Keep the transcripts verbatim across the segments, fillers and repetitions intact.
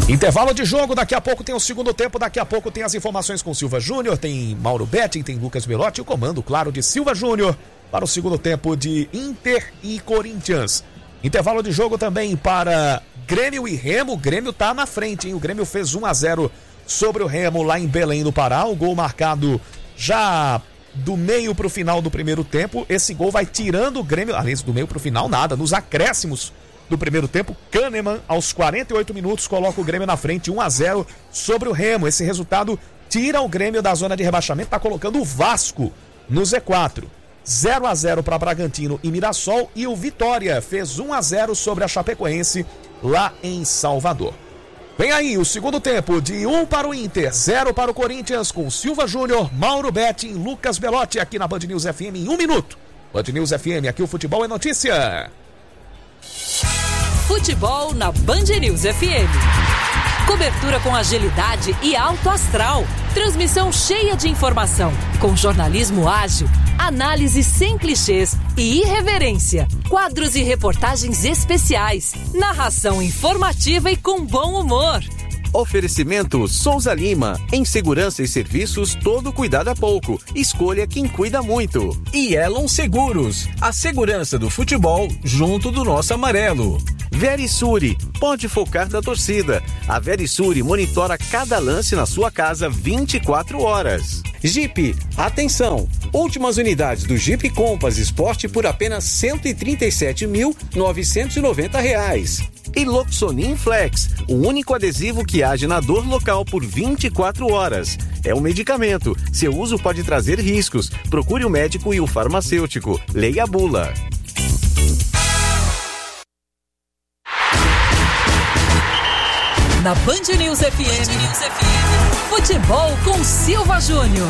Intervalo de jogo, daqui a pouco tem o segundo tempo, daqui a pouco tem as informações com Silva Júnior, tem Mauro Betting, tem Lucas Belotti, o comando, claro, de Silva Júnior para o segundo tempo de Inter e Corinthians. Intervalo de jogo também para Grêmio e Remo, o Grêmio tá na frente, hein? O Grêmio fez um a zero sobre o Remo lá em Belém do Pará, o gol marcado já do meio pro final do primeiro tempo. Esse gol vai tirando o Grêmio, além do meio pro final nada, nos acréscimos do primeiro tempo, Kahneman, aos quarenta e oito minutos, coloca o Grêmio na frente, um a zero sobre o Remo. Esse resultado tira o Grêmio da zona de rebaixamento, tá colocando o Vasco no Z quatro. zero a zero para Bragantino e Mirassol, e o Vitória fez um a zero sobre a Chapecoense lá em Salvador. Vem aí o segundo tempo de um para o Inter, zero para o Corinthians, com Silva Júnior, Mauro Betting, Lucas Belotti aqui na Band News F M em um minuto. Band News F M, aqui o futebol é notícia. Futebol na Band News F M. Cobertura com agilidade e alto astral. Transmissão cheia de informação. Com jornalismo ágil, análise sem clichês e irreverência. Quadros e reportagens especiais. Narração informativa e com bom humor. Oferecimento Souza Lima. Em segurança e serviços, todo cuidado é pouco. Escolha quem cuida muito. E Elon Seguros. A segurança do futebol junto do nosso amarelo. Verisure, pode focar da torcida. A Verisure monitora cada lance na sua casa vinte e quatro horas. Jeep, atenção! Últimas unidades do Jeep Compass Sport por apenas cento e trinta e sete mil novecentos e noventa reais. E Loxonin Flex, o único adesivo que age na dor local por vinte e quatro horas. É um medicamento. Seu uso pode trazer riscos. Procure o médico e o farmacêutico. Leia a bula. Na Band News F M, Band News F M, futebol com Silva Júnior.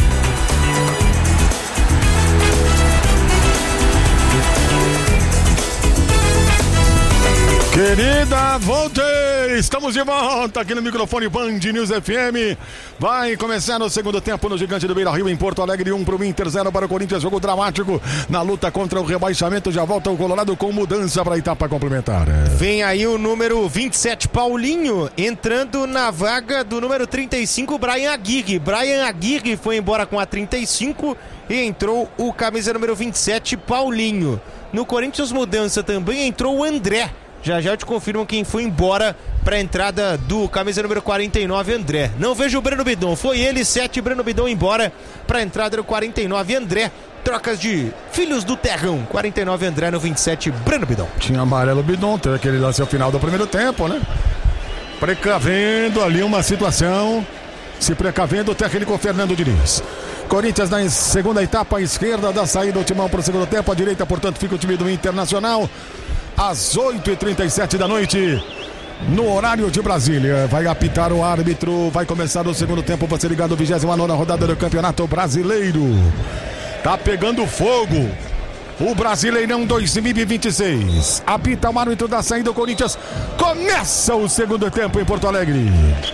Querida, voltei! Estamos de volta aqui no microfone Band News F M. Vai começar o segundo tempo no Gigante do Beira-Rio, em Porto Alegre. um para o Inter, zero para o Corinthians. Jogo dramático na luta contra o rebaixamento. Já volta o Colorado com mudança para a etapa complementar. Vem aí o número vinte e sete, Paulinho, entrando na vaga do número trinta e cinco, Brian Aguirre. Brian Aguirre foi embora com a trinta e cinco e entrou o camisa número vinte e sete, Paulinho. No Corinthians, mudança também, entrou o André. Já já te confirmam quem foi embora para a entrada do camisa número quarenta e nove, André. Não vejo o Breno Bidon, foi ele, sete, Breno Bidon embora para a entrada do quarenta e nove, André. Trocas de filhos do terrão, quarenta e nove, André, no vinte e sete, Breno Bidon. Tinha amarelo Bidon, teve aquele lance ao final do primeiro tempo, né? Precavendo ali uma situação, se precavendo o técnico Fernando Diniz. Corinthians na segunda etapa, à esquerda da saída do timão para o segundo tempo, à direita, portanto, fica o time do Internacional. Às oito e trinta e sete da noite, no horário de Brasília. Vai apitar o árbitro. Vai começar o segundo tempo. Você ligado, vigésima nona rodada do Campeonato Brasileiro. Tá pegando fogo o Brasileirão dois mil e vinte e seis. Apita o árbitro da saída do Corinthians. Começa o segundo tempo em Porto Alegre.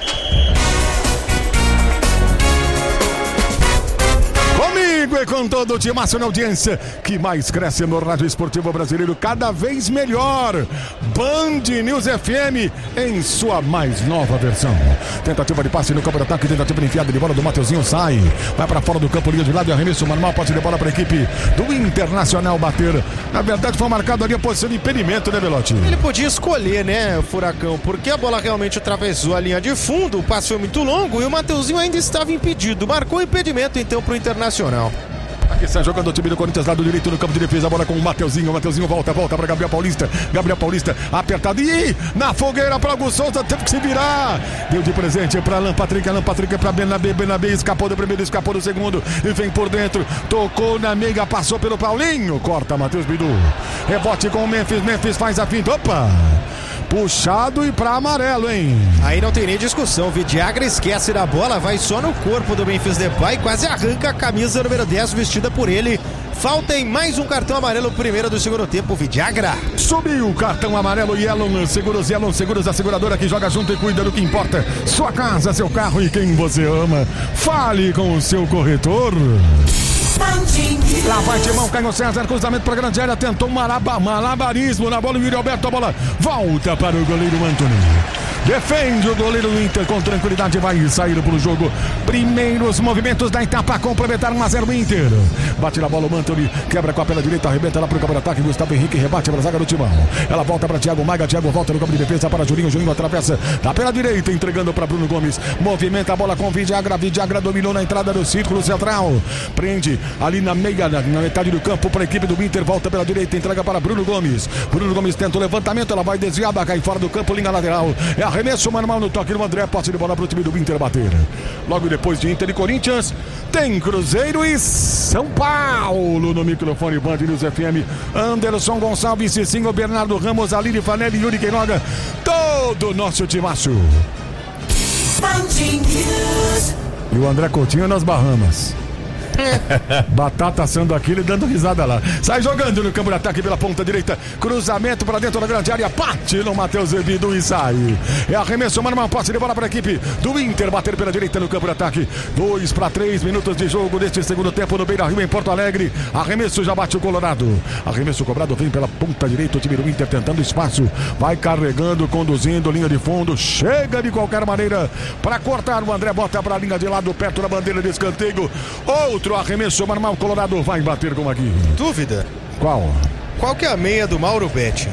Comigo e com todo o timaço na audiência que mais cresce no rádio esportivo brasileiro, cada vez melhor. Band News F M em sua mais nova versão. Tentativa de passe no campo de ataque, tentativa de enfiada de bola do Mateuzinho, sai, vai para fora do campo, linha de lado e arremesso manual, posse de bola para a equipe do Internacional bater. Na verdade foi marcado ali a posição de impedimento, né, Belotti? Ele podia escolher, né, Furacão, porque a bola realmente atravessou a linha de fundo, o passe foi muito longo e o Mateuzinho ainda estava impedido. Marcou impedimento então para o Internacional. Aqui está jogando o time do Corinthians, lado direito no campo de defesa, a bola com o Mateuzinho, o Mateuzinho volta, volta para Gabriel Paulista, Gabriel Paulista apertado, e na fogueira para o Augusto Souza, teve que se virar, deu de presente para Alan Patrick, Alan Patrick para Benabé, Benabé escapou do primeiro, escapou do segundo, e vem por dentro, tocou na meiga, passou pelo Paulinho, corta Matheus Bidu, rebote com o Memphis, Memphis faz a finta, opa! Puxado e pra amarelo, hein? Aí não tem nem discussão. Vidiagra esquece da bola, vai só no corpo do Memphis Depay, quase arranca a camisa número dez vestida por ele. Falta em mais um cartão amarelo, primeiro do segundo tempo, Vidiagra. Subiu o cartão amarelo, Yellow Seguros, Yellow Seguros, a seguradora que joga junto e cuida do que importa. Sua casa, seu carro e quem você ama. Fale com o seu corretor. Lá vai Timão, Caio César, cruzamento para a grande área, tentou um malaba, malabarismo na bola, o Yuri Alberto, a bola volta para o goleiro Antony. Defende o goleiro do Inter com tranquilidade. Vai sair pro jogo. Primeiros movimentos da etapa. Complementaram um a zero o Inter. Bate na bola o Mantoni. Quebra com a perna direita. Arrebenta lá pro campo de ataque. Gustavo Henrique rebate para a zaga do Timão. Ela volta para Thiago Maga. Thiago volta no campo de defesa para Juninho. Juninho atravessa da pela direita. Entregando para Bruno Gomes. Movimenta a bola com Vidagra. Vidagra dominou na entrada do círculo central. Prende ali na meia, na, na metade do campo para a equipe do Inter. Volta pela direita. Entrega para Bruno Gomes. Bruno Gomes tenta o levantamento. Ela vai desviada. Cai fora do campo. Linha lateral. É arremesso manual no toque do André. Posse de bola para o time do Inter bater. Logo depois de Inter e Corinthians, tem Cruzeiro e São Paulo no microfone Band News F M. Anderson Gonçalves, Cicinho, Bernardo Ramos, Aline Fanelli, Yuri Queiroga, todo o nosso timaço. E o André Coutinho nas Bahamas. Batata assando aquilo e dando risada lá. Sai jogando no campo de ataque pela ponta direita. Cruzamento para dentro da grande área. Bate no Matheus Ebidu e sai. É arremesso, mano, uma posse de bola para a equipe do Inter. Bater pela direita no campo de ataque. Dois para três minutos de jogo deste segundo tempo no Beira-Rio, em Porto Alegre. Arremesso, já bate o Colorado. Arremesso cobrado, vem pela ponta direita. O time do Inter tentando espaço. Vai carregando, conduzindo, linha de fundo. Chega de qualquer maneira para cortar. O André bota para a linha de lado, perto da bandeira de escanteio. Outro arremesso, manual, Colorado vai bater com aqui. Dúvida? Qual? Qual que é a meia do Mauro Betti?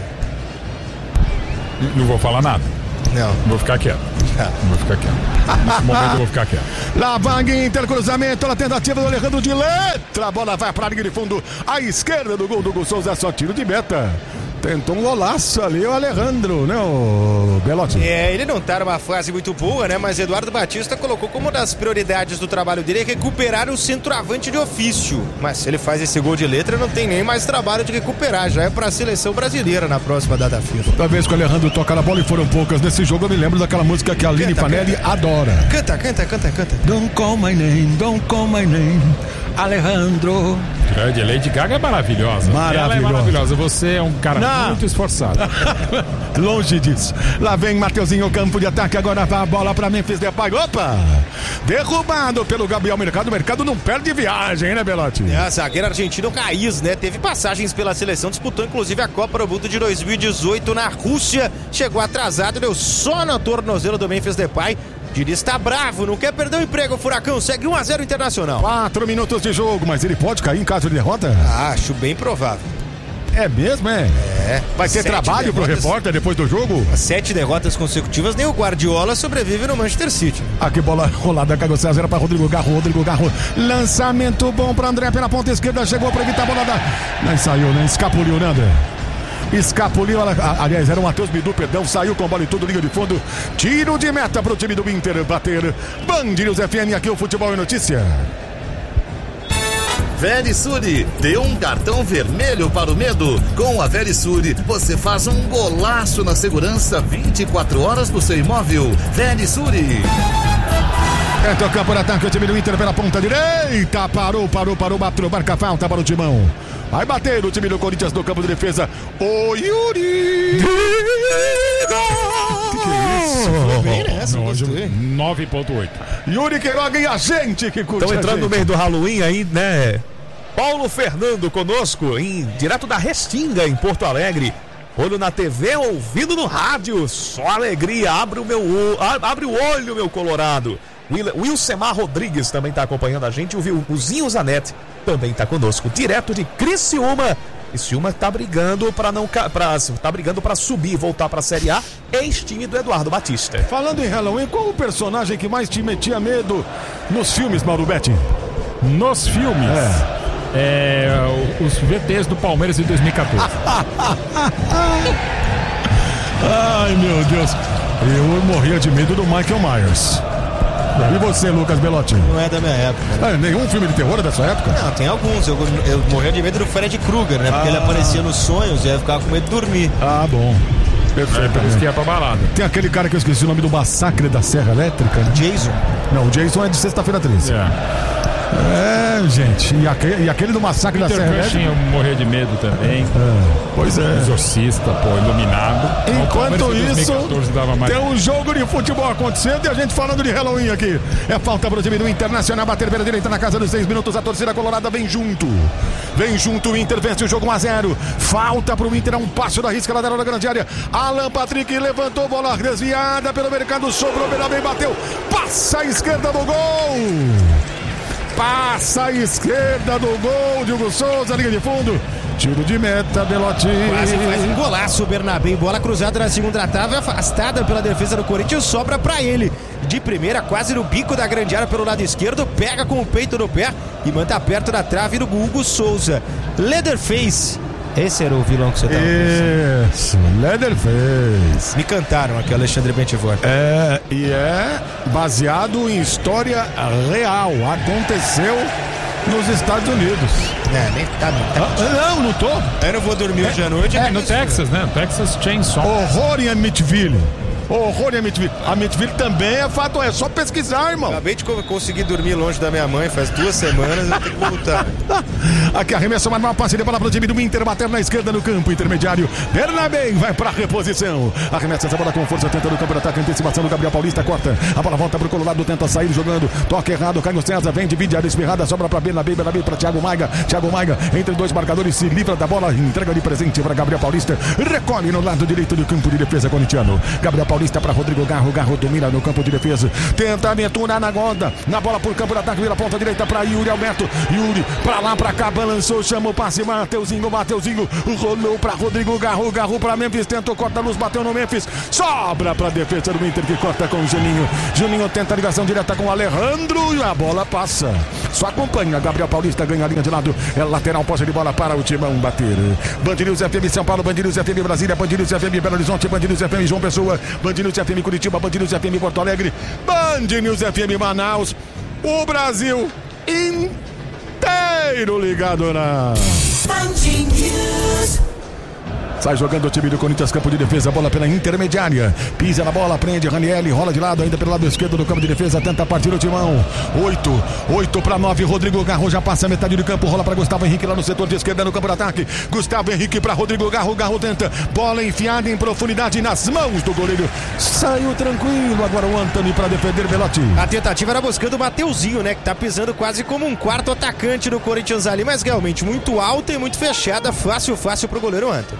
Não vou falar nada. Não. Vou ficar quieto. Não vou ficar quieto. Nesse momento eu vou ficar quieto. Lá vai Inter, cruzamento, a tentativa do Alejandro de letra. A bola vai para a linha de fundo. À esquerda do gol do Hugo Souza, só tiro de meta. Tentou um golaço ali o Alejandro, né, o Belotti? É, ele não tá numa fase muito boa, né, mas Eduardo Batista colocou como uma das prioridades do trabalho dele recuperar o centroavante de ofício. Mas se ele faz esse gol de letra, não tem nem mais trabalho de recuperar, já é pra seleção brasileira na próxima data FIFA. Toda vez que o Alejandro toca na bola e foram poucas nesse jogo, eu me lembro daquela música que a Aline Fanelli canta. adora. Canta, canta, canta, canta. Don't call my name, don't call my name, Alejandro. Grande, Lady Gaga é maravilhosa. Maravilhosa. Ela é maravilhosa. Você é um cara não. muito esforçado. Longe disso. Lá vem Mateuzinho, campo de ataque. Agora vai a bola para Memphis Depay. Opa! Derrubado pelo Gabriel Mercado. O Mercado não perde viagem, né, Belotti? É, zagueiro argentino raiz, né? Teve passagens pela seleção, disputou inclusive a Copa do Mundo de dois mil e dezoito na Rússia. Chegou atrasado, deu só no tornozelo do Memphis Depay. Diniz está bravo, não quer perder o emprego, o Furacão segue um a zero Internacional. Quatro minutos de jogo, mas ele pode cair em caso de derrota? Acho bem provável. É mesmo, é? É. Vai ter trabalho derrotas, pro repórter depois do jogo? Sete derrotas consecutivas, nem o Guardiola sobrevive no Manchester City. Aqui bola rolada, cagou César para Rodrigo Garro, Rodrigo Garro. Lançamento bom para André pela ponta esquerda, chegou para evitar a bola da... Mas saiu, né? Escapuliu, né, André? Escapuliu, aliás, era o Matheus Bidu, perdão, saiu com bola e tudo, linha de fundo. Tiro de meta pro time do Inter bater. Band News F M, aqui o Futebol e Notícia. Verisure, dê um cartão vermelho para o medo. Com a Verisure, você faz um golaço na segurança vinte e quatro horas do seu imóvel. Verisure. Entra o campo de ataque, o time do Inter pela ponta direita. Parou, parou, parou, bateu, marca falta para o Timão. Vai bater o time do Corinthians no campo de defesa. O Yuri! Que que é isso? Foi bem nessa, nove ponto oito. Yuri Queiroga e a gente que curte. Estão entrando no meio do Halloween aí, né? Paulo Fernando conosco, em, direto da Restinga, em Porto Alegre. Olho na T V, ouvindo no rádio. Só alegria, abre o, meu, abre o olho, meu colorado. Wilsemar Rodrigues também está acompanhando a gente. O Zinho Zanetti também está conosco, direto de Criciúma. Criciúma está brigando para não pra, tá brigando para subir e voltar para a Série A. Ex-time do Eduardo Batista. Falando em Halloween, qual o personagem que mais te metia medo nos filmes, Mauro Betti? Nos filmes? É. É, os V Ts do Palmeiras em dois mil e catorze. Ai, meu Deus. Eu morria de medo do Michael Myers. E você, Lucas Belotti? Não é da minha época. Né? Ah, nenhum filme de terror é da sua época? Não, tem alguns. Eu, eu morria de medo do Fred Krueger, né? Porque ah. ele aparecia nos sonhos e eu ficava com medo de dormir. Ah, bom. Perfeito. É, por isso que ia pra balada. Tem aquele cara que eu esqueci o nome do massacre da Serra Elétrica, né? Jason. Não, o Jason é de Sexta-feira treze. É. É, gente, e aquele, e aquele do massacre da Serra Elétrica. Eu morrer de medo também. É, pois é. Exorcista, pô, iluminado. Enquanto isso, mais... tem um jogo de futebol acontecendo e a gente falando de Halloween aqui. É falta pro time do Internacional, bater pela direita na casa dos seis minutos, a torcida colorada vem junto. Vem junto, o Inter vence o jogo um a zero. Falta pro Inter, é um passo da risca lateral da grande área. Alan Patrick levantou, bola desviada pelo mercado, sobrou, bem bateu. Passa a esquerda do gol. Passa a esquerda do gol de Hugo Souza, linha de fundo. Tiro de meta, Belotti. Quase faz um golaço o Bernabé. Bola cruzada na segunda trave, afastada pela defesa do Corinthians, sobra pra ele. De primeira, quase no bico da grande área pelo lado esquerdo, pega com o peito no pé e manda perto da trave do Hugo Souza. Leatherface. Esse era o vilão que você tava pensando. Isso, Leatherface. Me cantaram aqui, Alexandre Bentivor. É, e é baseado em história real. Aconteceu nos Estados Unidos. É, nem tá, não tá. Ah, não, não tô. Eu não vou dormir hoje à noite. É, no Texas, né? Texas Chainsaw. Horror em Amityville. Horror em Amityville. Amityville também é fato, é só pesquisar, irmão. Acabei de conseguir dormir longe da minha mãe faz duas semanas, eu tenho que voltar. Aqui arremessa uma nova passe de bola pro time do Inter, bater na esquerda no campo intermediário. Bernabé vai pra reposição. Arremessa essa bola com força, tentando o campo de ataque, antecipação do Gabriel Paulista, corta. A bola volta pro Colorado, tenta sair jogando. Toque errado, Caio César vem, divide a espirrada, sobra pra Bernabé, Bernabé pra Thiago Maiga. Thiago Maiga entre dois marcadores, se livra da bola, entrega de presente para Gabriel Paulista. Recolhe no lado direito do campo de defesa corintiano. Gabriel Paulista para Rodrigo Garro, Garro domina no campo de defesa, tenta aventurar na gonda, na bola por campo de ataque, vira a ponta direita para Yuri Alberto, Yuri pra lá, pra cá, balançou, chamou o passe, Mateuzinho, Mateuzinho, rolou pra Rodrigo Garro, Garro pra Memphis, tentou, corta a luz, bateu no Memphis, sobra pra defesa do Inter que corta com o Juninho, Juninho tenta a ligação direta com o Alejandro e a bola passa, só acompanha, Gabriel Paulista ganha a linha de lado, é lateral, posse de bola para o Timão bater. Band News F M São Paulo, Band News F M Brasília, Band News F M Belo Horizonte, Band News F M João Pessoa, Band News F M Curitiba, Band News F M Porto Alegre, Band News F M Manaus, o Brasil inteiro ligado na Band News. Sai jogando o time do Corinthians, campo de defesa, bola pela intermediária, pisa na bola, prende Ranieri, rola de lado, ainda pelo lado esquerdo do campo de defesa, tenta partir o timão, oito, oito para nove, Rodrigo Garro já passa a metade do campo, rola para Gustavo Henrique lá no setor de esquerda no campo de ataque, Gustavo Henrique para Rodrigo Garro, Garro tenta, bola enfiada em profundidade nas mãos do goleiro, saiu tranquilo, agora o Antony para defender Belotti. A tentativa era buscando o Mateuzinho, né, que tá pisando quase como um quarto atacante do Corinthians ali, mas realmente muito alta e muito fechada, fácil, fácil pro goleiro Antony.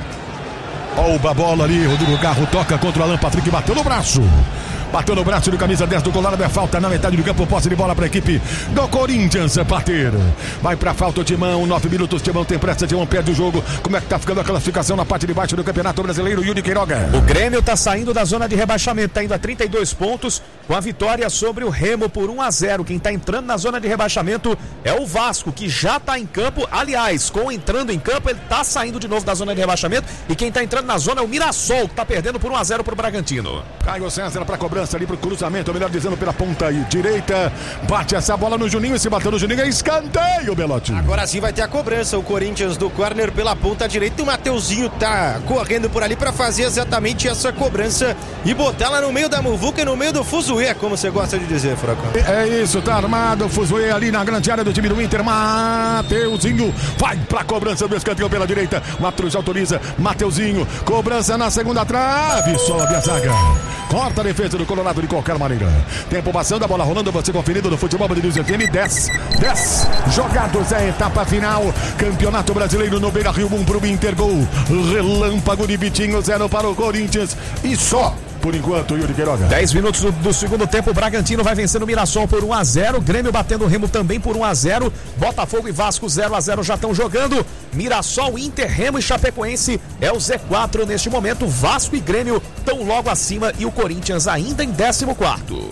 Olha a bola ali, Rodrigo Garro toca contra o Alan Patrick, bateu no braço. Bateu no braço do camisa dez do Colorado, é falta na metade do campo, posse de bola para a equipe do Corinthians bater. Vai para falta o Timão, nove minutos, Timão tem pressa, Timão perde o jogo. Como é que tá ficando a classificação na parte de baixo do Campeonato Brasileiro, Yuri Queiroga? O Grêmio tá saindo da zona de rebaixamento, tá indo a trinta e dois pontos com a vitória sobre o Remo por um a zero. Quem tá entrando na zona de rebaixamento é o Vasco, que já tá em campo, aliás, com entrando em campo, ele tá saindo de novo da zona de rebaixamento, e quem tá entrando na zona é o Mirassol, que tá perdendo por um a zero pro Bragantino. Caio César para cobrança ali pro cruzamento, melhor dizendo, pela ponta direita, bate essa bola no Juninho, e se bateu no Juninho é escanteio, Belotti. Agora sim vai ter a cobrança, o Corinthians do corner pela ponta direita, e o Mateuzinho tá correndo por ali para fazer exatamente essa cobrança e botar lá no meio da muvuca e no meio do fuzuê, como você gosta de dizer, Furacão. É isso, tá armado o fuzuê ali na grande área do time do Inter, Mateuzinho vai pra cobrança do escanteio pela direita, Matheus autoriza, Mateuzinho, cobrança na segunda trave, sobe a zaga, corta a defesa do Colorado de qualquer maneira. Tempo passando, a bola rolando, você conferido no Futebol Band News F M. dez, dez jogados, é a etapa final, Campeonato Brasileiro no Beira-Rio, um pro Inter, gol relâmpago de Vitinho, zero para o Corinthians e só por enquanto, Yuri Queiroga. dez minutos do, do segundo tempo, o Bragantino vai vencendo o Mirassol por um a zero, Grêmio batendo o Remo também por um a zero, Botafogo e Vasco zero a zero já estão jogando, Mirassol, Inter, Remo e Chapecoense é o Z quatro neste momento, Vasco e Grêmio estão logo acima e o Corinthians ainda em décimo quarto.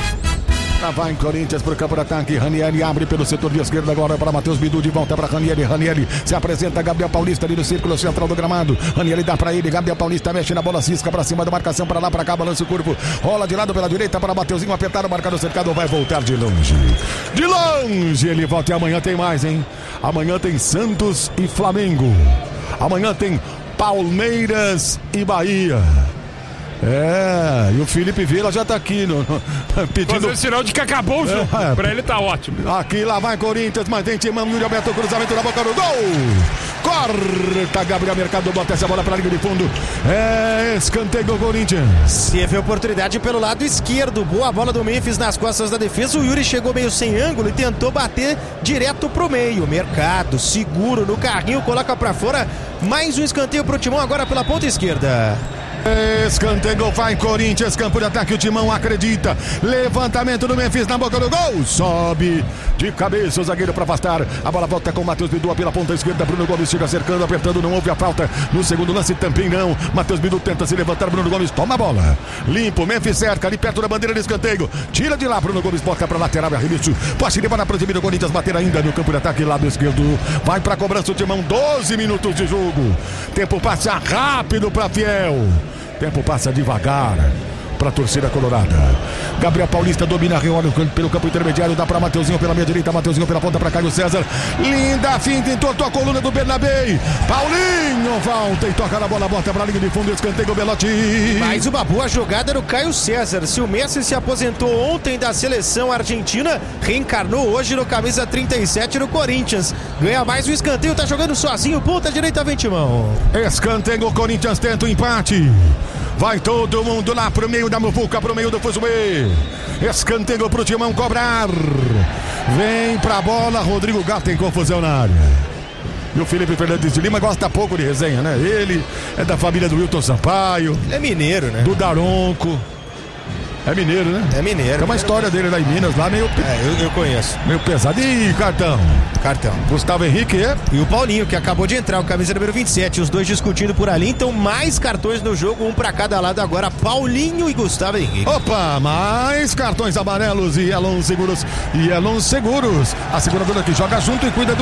Vai em Corinthians para o campo de ataque, Ranieri abre pelo setor de esquerda agora para Matheus Bidu, de volta para Ranieri, Ranieri se apresenta, Gabriel Paulista ali no círculo central do gramado, Ranieri dá para ele, Gabriel Paulista mexe na bola, cisca para cima da marcação, para lá, para cá, balança o corpo, rola de lado pela direita para Mateuzinho, apertado, marcado, cercado, vai voltar de longe, de longe ele volta e amanhã tem mais, hein? Amanhã tem Santos e Flamengo, amanhã tem Palmeiras e Bahia. É, e o Felipe Vila já tá aqui no, no, pedindo... Fazendo sinal de que acabou o jogo. É. Pra ele tá ótimo. Aqui, lá vai Corinthians, mas tem Timão, Yuri Alberto, cruzamento na boca do gol. Corta, Gabriel Mercado, bota essa bola pra linha de fundo. É escanteio Corinthians. Teve oportunidade pelo lado esquerdo. Boa bola do Memphis nas costas da defesa. O Yuri chegou meio sem ângulo e tentou bater direto pro meio. Mercado, seguro no carrinho, coloca pra fora. Mais um escanteio pro Timão agora pela ponta esquerda. Escanteio, vai Corinthians, campo de ataque, o Timão acredita. Levantamento do Memphis na boca do gol. Sobe de cabeça o zagueiro para afastar. A bola volta com o Matheus Bidu pela ponta esquerda. Bruno Gomes chega cercando, apertando, não houve a falta. No segundo lance também não. Matheus Bidu tenta se levantar, Bruno Gomes toma a bola. Limpo, Memphis cerca, ali perto da bandeira de escanteio. Tira de lá, Bruno Gomes bota para lateral e arremesso. Pode levar na proximidade do Corinthians, bater ainda no campo de ataque, lado esquerdo. Vai para cobrança o Timão, doze minutos de jogo. Tempo passa rápido para Fiel. Tempo passa devagar para a torcida colorada. Gabriel Paulista domina, reolha pelo campo intermediário, dá para Mateuzinho pela meia direita, Mateuzinho pela ponta para Caio César. Linda finta, entortou a coluna do Bernabé. Paulinho volta e toca na bola, bota para a linha de fundo, escanteio o Belotti. Mais uma boa jogada do Caio César. Se o Messi se aposentou ontem da seleção argentina, reencarnou hoje no camisa trinta e sete no Corinthians. Ganha mais um escanteio, tá jogando sozinho, ponta direita, vem Timão. Escanteio, o Corinthians tenta o empate. Vai todo mundo lá pro meio da muvuca, pro meio do Fuzumê. Escanteio pro Timão cobrar. Vem pra bola, Rodrigo Gato tem confusão na área. E o Felipe Fernandes de Lima gosta pouco de resenha, né? Ele é da família do Wilton Sampaio. Ele é mineiro, né? Do Daronco. É mineiro, né? É mineiro. Tem uma história dele lá em Minas, lá meio... É, eu, eu conheço. Meio pesado. Ih, cartão. Cartão. Gustavo Henrique é? E o Paulinho, que acabou de entrar, o camisa número vinte e sete. Os dois discutindo por ali. Então, mais cartões no jogo, um pra cada lado agora. Paulinho e Gustavo Henrique. Opa, mais cartões amarelos e Elon Seguros. E Elon Seguros. A seguradora que joga junto e cuida do